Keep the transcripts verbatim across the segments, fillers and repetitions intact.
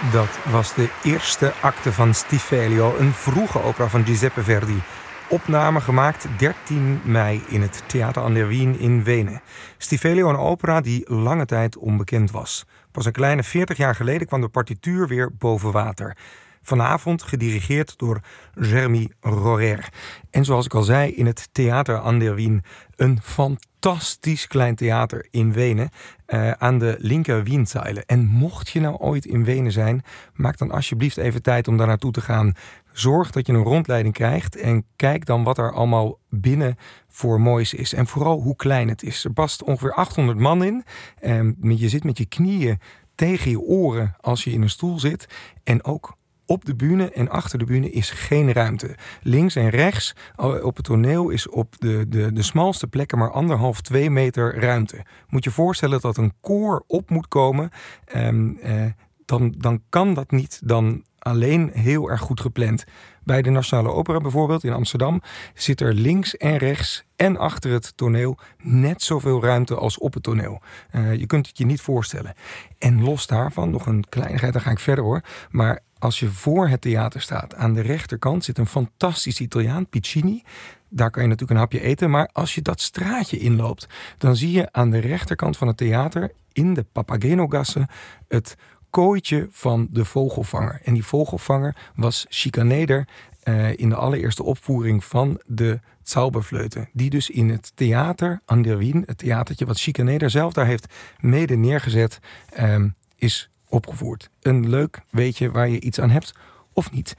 Dat was de eerste acte van Stiffelio, een vroege opera van Giuseppe Verdi. Opname gemaakt dertien mei in het Theater an der Wien in Wenen. Stiffelio, een opera die lange tijd onbekend was. Pas een kleine veertig jaar geleden kwam de partituur weer boven water. Vanavond gedirigeerd door Jeremy Rorer. En zoals ik al zei, in het Theater an der Wien. Een fantastisch klein theater in Wenen. Uh, aan de linker Wienzeile. En mocht je nou ooit in Wenen zijn, maak dan alsjeblieft even tijd om daar naartoe te gaan. Zorg dat je een rondleiding krijgt en kijk dan wat er allemaal binnen voor moois is. En vooral hoe klein het is. Er past ongeveer achthonderd man in. En je zit met je knieën tegen je oren als je in een stoel zit. En ook op de bühne en achter de bühne is geen ruimte. Links en rechts op het toneel is op de, de, de smalste plekken maar anderhalf, twee meter ruimte. Moet je voorstellen dat een koor op moet komen. Um, uh, dan, dan kan dat niet dan alleen heel erg goed gepland. Bij de Nationale Opera bijvoorbeeld in Amsterdam zit er links en rechts en achter het toneel net zoveel ruimte als op het toneel. Uh, je kunt het je niet voorstellen. En los daarvan, nog een kleinigheid, dan ga ik verder hoor. Maar als je voor het theater staat, aan de rechterkant zit een fantastisch Italiaan, Piccini. Daar kan je natuurlijk een hapje eten. Maar als je dat straatje inloopt, dan zie je aan de rechterkant van het theater, in de Papageno-gasse, het kooitje van de vogelvanger. En die vogelvanger was Schikaneder uh, in de allereerste opvoering van de Zauberflöte. Die dus in het Theater an der Wien, het theatertje wat Schikaneder zelf daar heeft mede neergezet, um, is opgevoerd. Een leuk weetje waar je iets aan hebt of niet.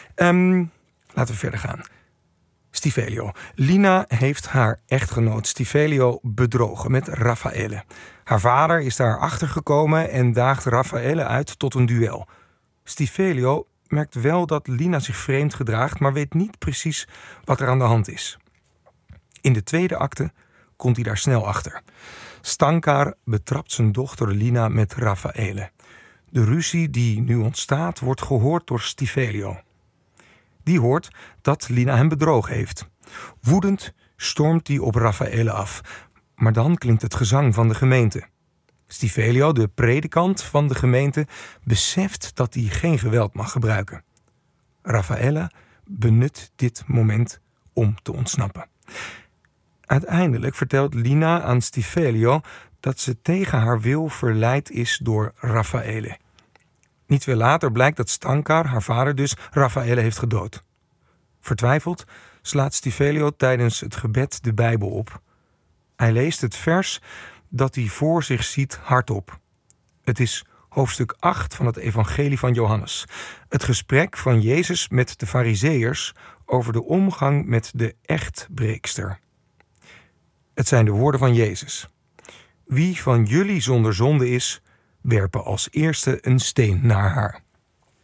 Um, laten we verder gaan. Stiffelio. Lina heeft haar echtgenoot Stiffelio bedrogen met Raffaele. Haar vader is daar achter gekomen en daagt Raffaele uit tot een duel. Stiffelio merkt wel dat Lina zich vreemd gedraagt, maar weet niet precies wat er aan de hand is. In de tweede acte komt hij daar snel achter. Stankar betrapt zijn dochter Lina met Raffaele. De ruzie die nu ontstaat wordt gehoord door Stiffelio. Die hoort dat Lina hem bedrogen heeft. Woedend stormt hij op Raffaele af. Maar dan klinkt het gezang van de gemeente. Stiffelio, de predikant van de gemeente, beseft dat hij geen geweld mag gebruiken. Raffaele benut dit moment om te ontsnappen. Uiteindelijk vertelt Lina aan Stiffelio dat ze tegen haar wil verleid is door Raffaele. Niet veel later blijkt dat Stankar, haar vader dus, Raffaele heeft gedood. Vertwijfeld slaat Stiffelio tijdens het gebed de Bijbel op. Hij leest het vers dat hij voor zich ziet hardop. Het is hoofdstuk acht van het Evangelie van Johannes. Het gesprek van Jezus met de Farizeeërs over de omgang met de echtbreekster. Het zijn de woorden van Jezus. Wie van jullie zonder zonde is, werpen als eerste een steen naar haar.